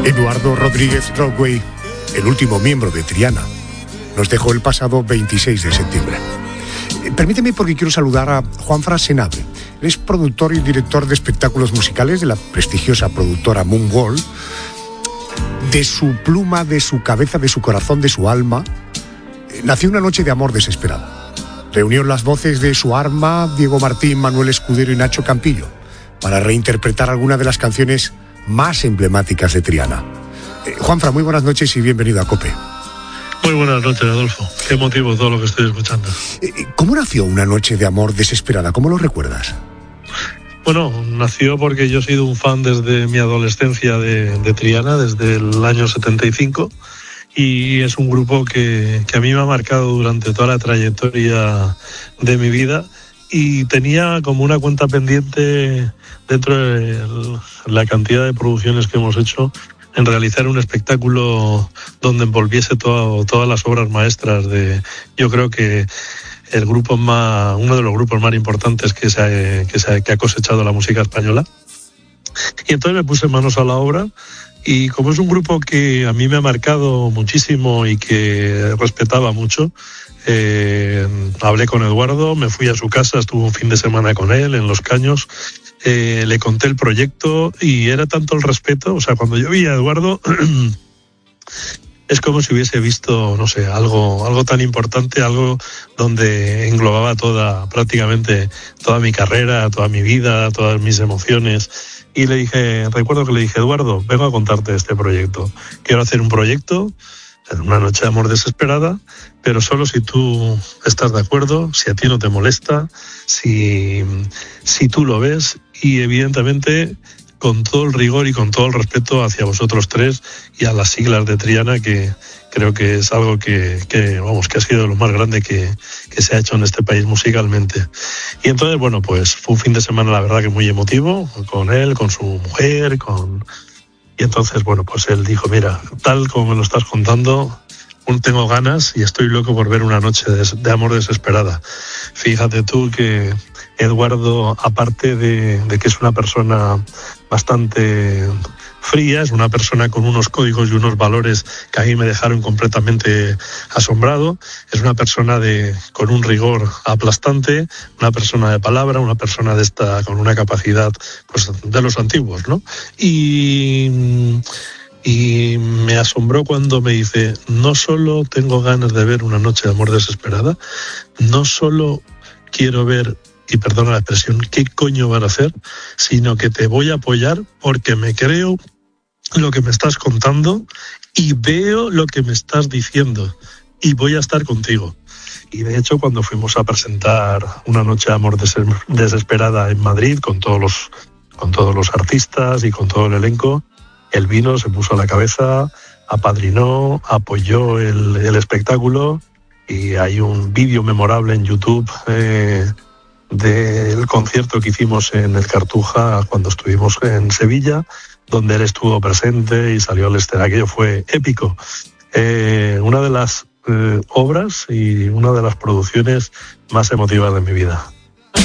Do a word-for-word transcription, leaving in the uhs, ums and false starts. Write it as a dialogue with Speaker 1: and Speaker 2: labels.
Speaker 1: Eduardo Rodríguez Broadway, el último miembro de Triana, nos dejó el pasado veintiséis de septiembre. Permíteme, porque quiero saludar a Juanfran Senabre. Él es productor y director de espectáculos musicales de la prestigiosa productora Moonwall. De su pluma, de su cabeza, de su corazón, de su alma, nació Una noche de amor desesperada. Reunió las voces de su arma, Diego Martín, Manuel Escudero y Nacho Campillo, para reinterpretar algunas de las canciones más emblemáticas de Triana. Eh, Juanfran, muy buenas noches y bienvenido a COPE.
Speaker 2: Muy buenas noches, Adolfo. Qué emotivo todo lo que estoy escuchando.
Speaker 1: Eh, ¿Cómo nació Una noche de amor desesperada? ¿Cómo lo recuerdas?
Speaker 2: Bueno, nació porque yo he sido un fan desde mi adolescencia de, de Triana, desde el año setenta y cinco, y es un grupo que, que a mí me ha marcado durante toda la trayectoria de mi vida, y tenía como una cuenta pendiente dentro de la cantidad de producciones que hemos hecho en realizar un espectáculo donde envolviese todo, todas las obras maestras de, yo creo que el grupo más, uno de los grupos más importantes que se ha, que se ha, que ha cosechado la música española. Y entonces me puse manos a la obra, y como es un grupo que a mí me ha marcado muchísimo y que respetaba mucho, eh, hablé con Eduardo, me fui a su casa, estuve un fin de semana con él en Los Caños, eh, le conté el proyecto, y era tanto el respeto, o sea, cuando yo vi a Eduardo es como si hubiese visto, no sé, algo, algo tan importante, algo donde englobaba toda, prácticamente toda mi carrera, toda mi vida, todas mis emociones. Y le dije, recuerdo que le dije, Eduardo, vengo a contarte este proyecto. Quiero hacer un proyecto, Una noche de amor desesperada, pero solo si tú estás de acuerdo, si a ti no te molesta, si, si tú lo ves, y evidentemente con todo el rigor y con todo el respeto hacia vosotros tres y a las siglas de Triana, que creo que es algo que, que vamos, que ha sido lo más grande que, que se ha hecho en este país musicalmente. Y entonces, bueno, pues fue un fin de semana, la verdad, que muy emotivo, con él, con su mujer, con... Y entonces, bueno, pues él dijo, mira, tal como me lo estás contando, tengo ganas y estoy loco por ver Una noche de, de amor desesperada. Fíjate tú que Eduardo, aparte de, de que es una persona bastante fría, es una persona con unos códigos y unos valores que a mí me dejaron completamente asombrado, es una persona de, con un rigor aplastante, una persona de palabra, una persona de esta, con una capacidad, pues, de los antiguos, ¿no? Y... Y me asombró cuando me dice, no solo tengo ganas de ver Una noche de amor desesperada, no solo quiero ver, y perdona la expresión, qué coño van a hacer, sino que te voy a apoyar porque me creo lo que me estás contando y veo lo que me estás diciendo y voy a estar contigo. Y de hecho, cuando fuimos a presentar Una noche de amor desesperada en Madrid con todos los, con todos los artistas y con todo el elenco, él vino, se puso a la cabeza, apadrinó, apoyó el, el espectáculo, y hay un vídeo memorable en YouTube eh, del concierto que hicimos en el Cartuja cuando estuvimos en Sevilla, donde él estuvo presente y salió al escenario. Aquello fue épico. Eh, una de las eh, obras y una de las producciones más emotivas de mi vida.